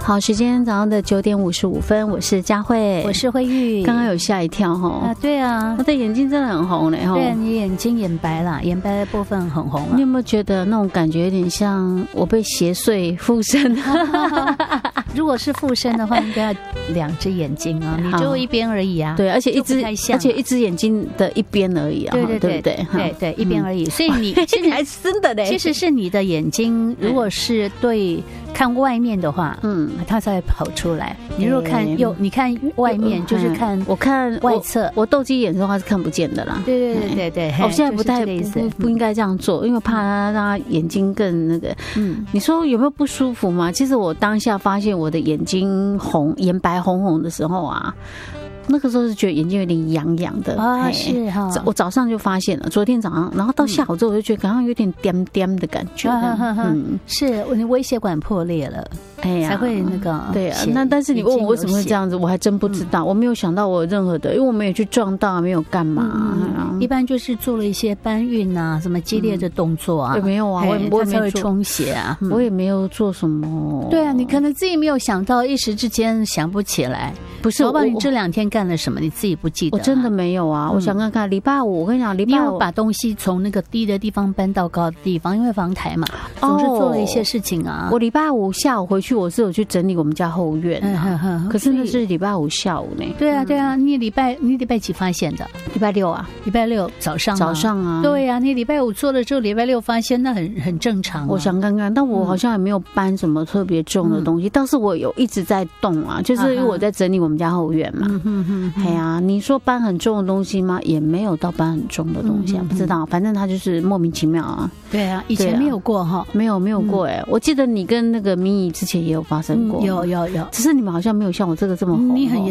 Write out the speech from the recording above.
好，时间早上的9点55分，我是佳慧， 我是慧玉。 刚刚有吓一跳哈， 对啊， 我的眼睛真的很红嘞哈。 对，你眼睛眼白啦，眼白的部分很红啊。 你有没有觉得那种感觉有点像我被邪祟附身？ 如果是附身的话，应该要2只眼睛啊，你只有一边而已啊。 对，而且一只眼睛的一边而已啊，对不对？ 对，一边而已。所以你其实还真的嘞， 其实是你的眼睛，如果是对看外面的话，它才会跑出来。你如果看你看外面就是看， 我看外侧， 我斗鸡眼的话是看不见的啦。 对。 我现在不应该这样做，因为怕它让它眼睛更那个。你说有没有不舒服吗？其实我当下发现我的眼睛红，眼白红红的时候啊。那个时候是觉得眼睛有点痒痒的啊，是哈。 我早上就发现了，昨天早上，然后到下午之后，我就觉得好像有点颠颠的感觉。 是你微血管破裂了，才会那个。 对啊，那但是你问我为什么会这样子，我还真不知道，我没有想到我任何的，因为我没有去撞到，没有干嘛。 一般就是做了一些搬运啊，什么激烈的动作啊， 没有啊， 我才会充血啊， 我也没有做什么。 对啊，你可能自己没有想到，一时之间想不起来。 不是， 老板，你这2天干了什么？你自己不记得？ 我真的没有啊！我想看看礼拜五，我跟你讲，礼拜五你有把东西从那个低的地方搬到高的地方，因为防台嘛，总是做了一些事情啊。 我礼拜五下午回去，我是有去整理我们家后院啊，可是那是礼拜五下午呢。 对啊，你礼拜几发现的？ 礼拜6啊， 礼拜6早上啊。对啊，你礼拜5做了之后，礼拜6发现，那很正常。 我想看看，但我好像也没有搬什么特别重的东西，倒是我有一直在动啊，就是因为我在整理我们家后院嘛。哎呀，你说搬很重的东西吗？也没有到搬很重的东西啊，不知道，反正他就是莫名其妙啊。 对啊，以前没有过哈， 没有过哎。我记得你跟那个咪咪之前也有发生过， 有， 只是你们好像没有像我这个这么红。 你很